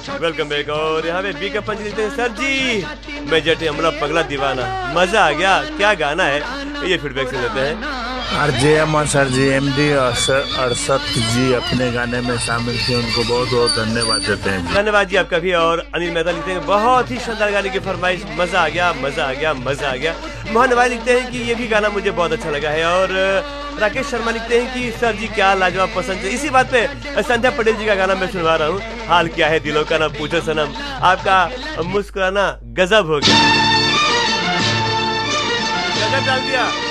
Welcome back. और यहाँ पे बी का पंच लिखते हैं, सर जी मैं जटे हमला पगला दीवाना, मजा आ गया, क्या गाना है, ये फीडबैक से लेते हैं। RJM और सर जी MD और सर अरशद जी अपने गाने में शामिल थे, उनको बहुत बहुत धन्यवाद देते हैं। धन्यवाद जी आपका भी। और अनिल मेहता लिखते हैं, बहुत ही शानदार गाने की फरमाइश, मजा आ गया, मजा आ गया, मजा आ गया। मोहन नवाज लिखते हैं कि ये भी गाना मुझे बहुत अच्छा लगा है। और राकेश शर्मा लिखते हैं कि सर जी क्या लाजवाब पसंद है। इसी बात पे संध्या पटेल जी का गाना मैं सुनवा रहा हूँ, हाल क्या है दिलों का ना पूछो सनम, आपका मुस्कुराना गजब हो गया। गजब डाल दिया।